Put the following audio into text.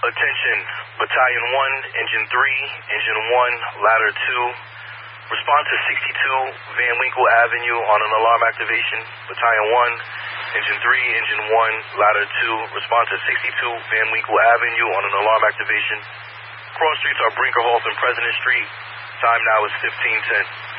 Attention, Battalion 1, Engine 3, Engine 1, Ladder 2. Respond to 62 Van Winkle Avenue on an alarm activation. Battalion 1, Engine 3, Engine 1, Ladder 2. Respond to 62 Van Winkle Avenue on an alarm activation. Cross streets are Brinkerhoff and President Street. Time now is 15:10.